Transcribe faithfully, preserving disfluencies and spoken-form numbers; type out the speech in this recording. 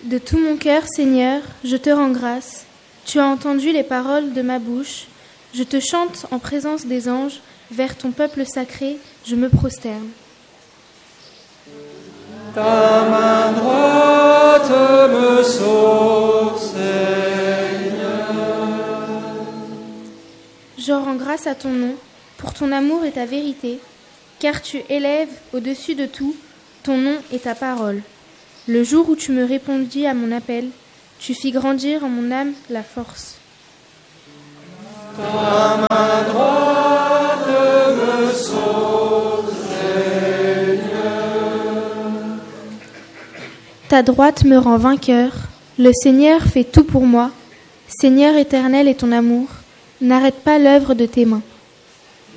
De tout mon cœur, Seigneur, je te rends grâce. Tu as entendu les paroles de ma bouche. Je te chante en présence des anges. Vers ton peuple sacré, je me prosterne. Ta main droite me sauve, Seigneur. Je rends grâce à ton nom, pour ton amour et ta vérité, car tu élèves au-dessus de tout ton nom et ta parole. Le jour où tu me répondis à mon appel, tu fis grandir en mon âme la force. Ta main droite me sauve, Seigneur. Ta droite me rend vainqueur. Le Seigneur fait tout pour moi. Seigneur éternel est ton amour. N'arrête pas l'œuvre de tes mains.